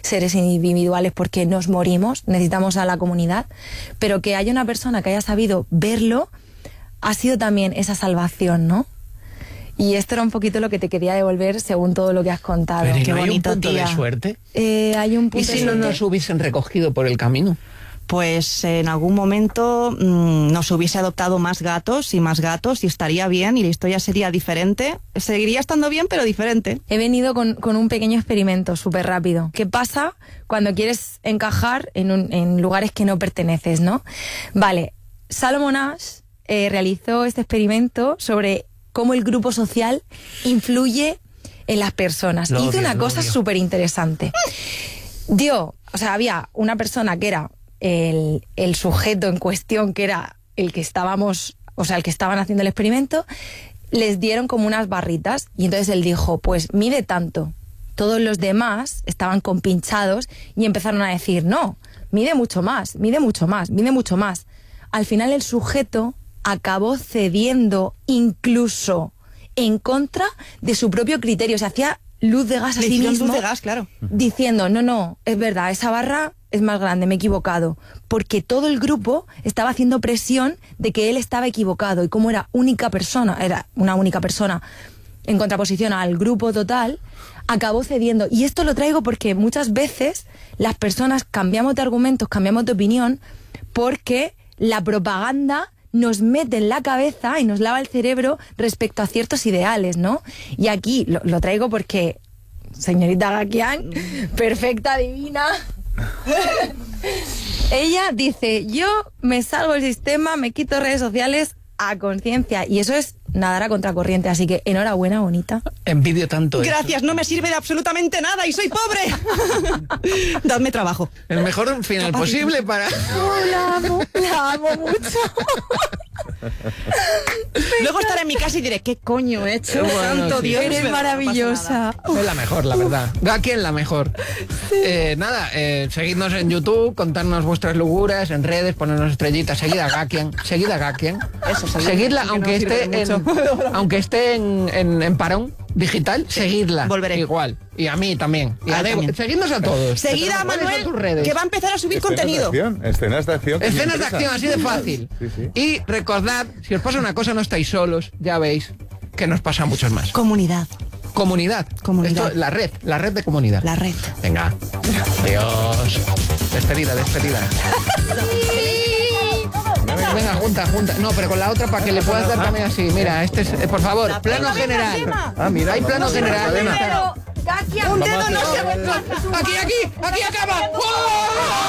seres individuales porque nos morimos, necesitamos a la comunidad, pero que haya una persona que haya sabido verlo ha sido también esa salvación, ¿no? Y esto era un poquito lo que te quería devolver según todo lo que has contado. Pero Qué ¿no bonito, hay un punto tía. de suerte? Hay un punto ¿Y de si no suerte? nos hubiesen recogido por el camino? Pues en algún momento nos hubiese adoptado más gatos y estaría bien y la historia sería diferente. Seguiría estando bien, pero diferente. He venido con un pequeño experimento súper rápido. ¿Qué pasa cuando quieres encajar en lugares que no perteneces, no? Vale, Salomon Asch realizó este experimento sobre cómo el grupo social influye en las personas. Hizo una cosa súper interesante. Había una persona que era el sujeto en cuestión, que era el que estaban haciendo el experimento, les dieron como unas barritas y entonces él dijo, pues mide tanto. Todos los demás estaban compinchados y empezaron a decir, no, mide mucho más, mide mucho más, mide mucho más. Al final el sujeto acabó cediendo incluso en contra de su propio criterio. Se hacía luz de gas a sí mismo. Luz de gas, claro. Diciendo, no, es verdad, esa barra es más grande, me he equivocado. Porque todo el grupo estaba haciendo presión de que él estaba equivocado. Y como era una única persona en contraposición al grupo total, acabó cediendo. Y esto lo traigo porque muchas veces las personas cambiamos de argumentos, cambiamos de opinión, porque la propaganda nos mete en la cabeza y nos lava el cerebro respecto a ciertos ideales, ¿no? Y aquí lo traigo porque señorita Gakian, perfecta, divina, ella dice, yo me salgo del sistema, me quito redes sociales a conciencia, y eso es nadar a contracorriente, así que enhorabuena, bonita. Envidio tanto. Gracias, eso. no me sirve de absolutamente nada y soy pobre. Dadme trabajo. El mejor final posible para... La amo mucho. Luego estaré en mi casa y diré, ¿qué coño he hecho? Bueno, Santo sí. Dios, Eres pero no pasa maravillosa. nada. Es la mejor, la verdad. Gakian la mejor. Seguidnos en YouTube, contarnos vuestras locuras, en redes, ponernos estrellitas. Seguid a Gakian. Eso, Seguidla, que no aunque esté en parón digital, seguidla. Volveré. Igual. Y a mí también. Y a Debo. también. Seguidnos a todos. Seguid a ¿Cuáles son tus Manuel, redes? que va a empezar a subir contenido. Escenas de acción. Escenas de acción, así de fácil. Sí. Y recordad, si os pasa una cosa, no estáis solos, ya veis que nos pasa a muchos más. Comunidad. Comunidad. Comunidad. Esto, la red de comunidad. La red. Venga. Adiós. Despedida. Venga, junta. No, pero con la otra para que le puedas dar también así. Mira, este es, por favor, plano general. Mira, Hay plano general. Pero, Gakian, Un dedo no se... Aquí acaba. ¡Oh!